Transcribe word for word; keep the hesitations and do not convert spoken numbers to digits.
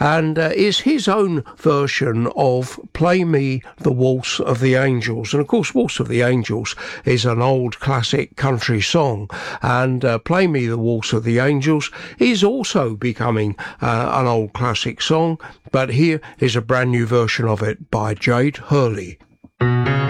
and uh, is his own version of Play Me the Waltz of the Angels. And of course, Waltz of the Angels is an old classic country song, and uh, Play Me the Waltz of the Angels is also becoming uh, an old classic song, but here is a brand new version of it by Jade Hurley.